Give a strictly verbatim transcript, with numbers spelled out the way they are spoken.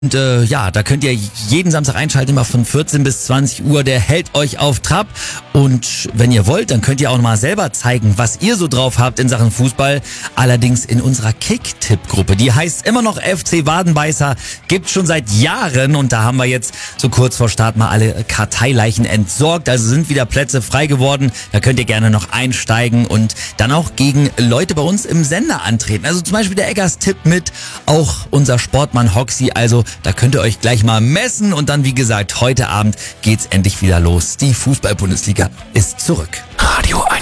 Und äh, ja, da könnt ihr jeden Samstag einschalten, immer von vierzehn bis zwanzig Uhr. Der hält euch auf Trab. Und wenn ihr wollt, dann könnt ihr auch mal selber zeigen, was ihr so drauf habt in Sachen Fußball. Allerdings in unserer Kick-Tipp-Gruppe. Die heißt immer noch F C Wadenbeißer, gibt schon seit Jahren. Und da haben wir jetzt so kurz vor Start mal alle Karteileichen entsorgt. Also sind wieder Plätze frei geworden. Da könnt ihr gerne noch einsteigen und dann auch gegen Leute bei uns im Sender antreten. Also zum Beispiel der Eggers Tipp mit, auch unser Sportmann Hoxi. Also da könnt ihr euch gleich mal messen. Und dann, wie gesagt, heute Abend geht's endlich wieder los. Die Fußball-Bundesliga ist zurück. Radio